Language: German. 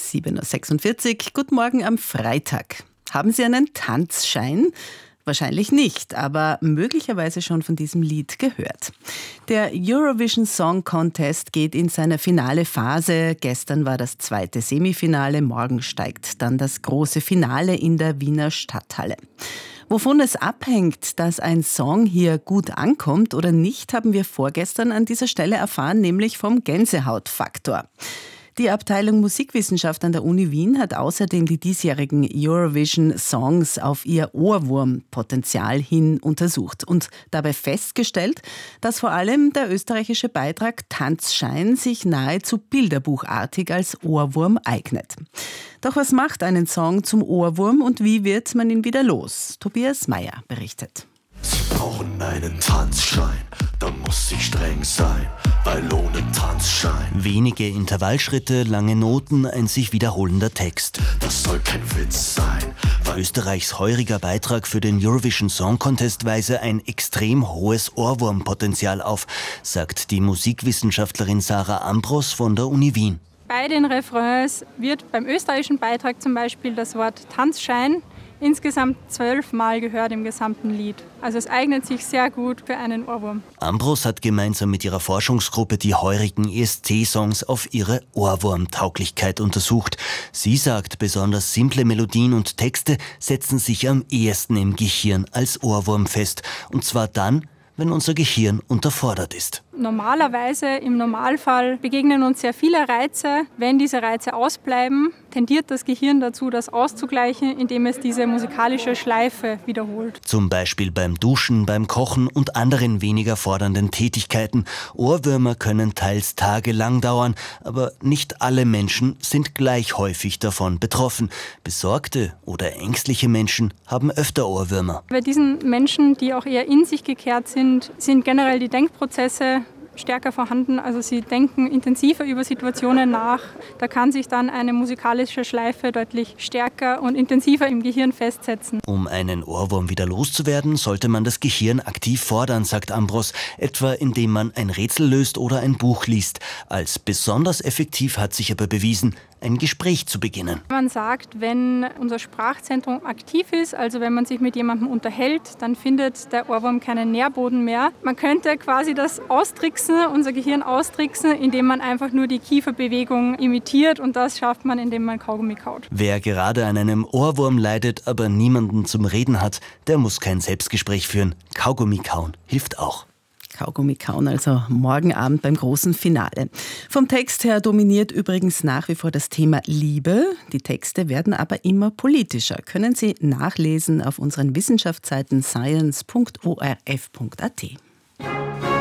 7.46 Uhr. Guten Morgen am Freitag. Haben Sie einen Tanzschein? Wahrscheinlich nicht, aber möglicherweise schon von diesem Lied gehört. Der Eurovision Song Contest geht in seine finale Phase. Gestern war das zweite Semifinale, morgen steigt dann das große Finale in der Wiener Stadthalle. Wovon es abhängt, dass ein Song hier gut ankommt oder nicht, haben wir vorgestern an dieser Stelle erfahren, nämlich vom Gänsehautfaktor. Die Abteilung Musikwissenschaft an der Uni Wien hat außerdem die diesjährigen Eurovision-Songs auf ihr Ohrwurmpotenzial hin untersucht und dabei festgestellt, dass vor allem der österreichische Beitrag Tanzschein sich nahezu bilderbuchartig als Ohrwurm eignet. Doch was macht einen Song zum Ohrwurm und wie wird man ihn wieder los? Tobias Meyer berichtet. Sie brauchen einen Tanzschein, da muss ich streng sein, weil ohne Tanzschein. Wenige Intervallschritte, lange Noten, ein sich wiederholender Text. Das soll kein Witz sein, weil Österreichs heuriger Beitrag für den Eurovision Song Contest weise ein extrem hohes Ohrwurmpotenzial auf, sagt die Musikwissenschaftlerin Sarah Ambros von der Uni Wien. Bei den Refrains wird beim österreichischen Beitrag zum Beispiel das Wort Tanzschein insgesamt 12 Mal gehört im gesamten Lied. Also es eignet sich sehr gut für einen Ohrwurm. Ambros hat gemeinsam mit ihrer Forschungsgruppe die heurigen ESC-Songs auf ihre Ohrwurmtauglichkeit untersucht. Sie sagt, besonders simple Melodien und Texte setzen sich am ehesten im Gehirn als Ohrwurm fest. Und zwar dann, wenn unser Gehirn unterfordert ist. Normalerweise, im Normalfall, begegnen uns sehr viele Reize. Wenn diese Reize ausbleiben, tendiert das Gehirn dazu, das auszugleichen, indem es diese musikalische Schleife wiederholt. Zum Beispiel beim Duschen, beim Kochen und anderen weniger fordernden Tätigkeiten. Ohrwürmer können teils tagelang dauern, aber nicht alle Menschen sind gleich häufig davon betroffen. Besorgte oder ängstliche Menschen haben öfter Ohrwürmer. Bei diesen Menschen, die auch eher in sich gekehrt sind generell die Denkprozesse stärker vorhanden. Also sie denken intensiver über Situationen nach. Da kann sich dann eine musikalische Schleife deutlich stärker und intensiver im Gehirn festsetzen. Um einen Ohrwurm wieder loszuwerden, sollte man das Gehirn aktiv fordern, sagt Ambros, etwa indem man ein Rätsel löst oder ein Buch liest. Als besonders effektiv hat sich aber bewiesen, ein Gespräch zu beginnen. Man sagt, wenn unser Sprachzentrum aktiv ist, also wenn man sich mit jemandem unterhält, dann findet der Ohrwurm keinen Nährboden mehr. Man könnte quasi das austricksen, unser Gehirn austricksen, indem man einfach nur die Kieferbewegung imitiert und das schafft man, indem man Kaugummi kaut. Wer gerade an einem Ohrwurm leidet, aber niemanden zum Reden hat, der muss kein Selbstgespräch führen. Kaugummi kauen hilft auch. Kaugummi kauen, also morgen Abend beim großen Finale. Vom Text her dominiert übrigens nach wie vor das Thema Liebe. Die Texte werden aber immer politischer. Können Sie nachlesen auf unseren Wissenschaftsseiten science.orf.at.